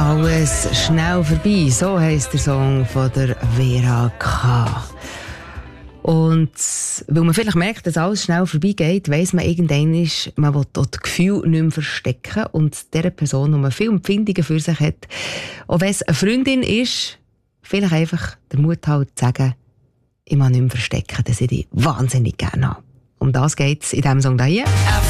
Alles schnell vorbei, so heisst der Song von der Vera K. Und weil man vielleicht merkt, dass alles schnell vorbeigeht, weiss man irgendwann, man will das Gefühl nicht mehr verstecken und dieser Person, die man viele Empfindungen für sich hat, auch wenn es eine Freundin ist, vielleicht einfach den Mut halt zu sagen, ich muss nicht mehr verstecken, dass ich dich wahnsinnig gerne habe. Um das geht es in diesem Song hier.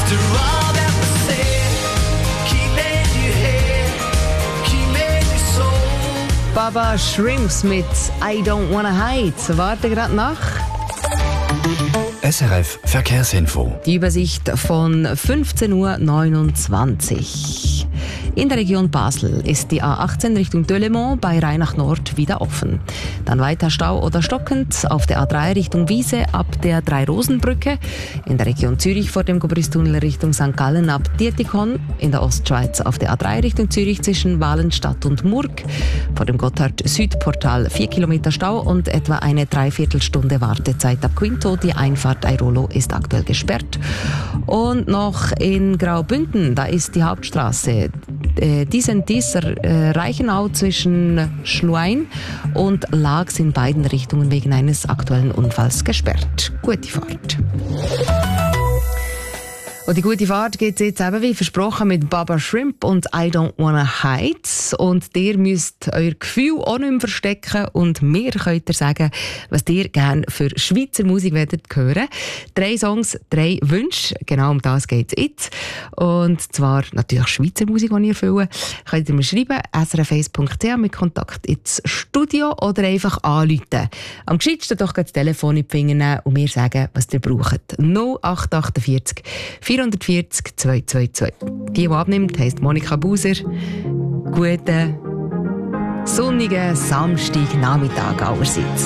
Baba Shrimps mit I Don't Wanna Hide. Warte gerade nach. SRF Verkehrsinfo. Die Übersicht von 15.29 Uhr. In der Region Basel ist die A18 Richtung Delémont bei Rheinach Nord wieder offen. Dann weiter Stau oder stockend auf der A3 Richtung Wiese ab der Drei-Rosen-Brücke. In der Region Zürich vor dem Gubristunnel Richtung St. Gallen ab Dietikon. In der Ostschweiz auf der A3 Richtung Zürich zwischen Walenstadt und Murg. Vor dem Gotthard-Südportal 4 Kilometer Stau und etwa eine Dreiviertelstunde Wartezeit ab Quinto. Die Einfahrt Airolo ist aktuell gesperrt. Und noch in Graubünden, da ist die Hauptstraße Reichenau zwischen Schluein und Laax in beiden Richtungen wegen eines aktuellen Unfalls gesperrt. Gute Fahrt. Und die gute Fahrt gibt es jetzt eben wie versprochen mit Baba Shrimp und I Don't Wanna Hide. Und ihr müsst euer Gefühl auch nicht mehr verstecken und mir könnt ihr sagen, was ihr gerne für Schweizer Musik hören wollt. 3 Songs, 3 Wünsche, genau um das geht es jetzt. Und zwar natürlich Schweizer Musik, die ihr füllen. Könnt ihr mir schreiben, srf1.ch mit Kontakt ins Studio oder einfach anrufen. Am gescheitsten doch das Telefon in die Finger nehmen und mir sagen, was ihr braucht. 0848 440 222. Die abnimmt, heisst Monika Buser. Guten, sonnigen Samstagnachmittag allerseits.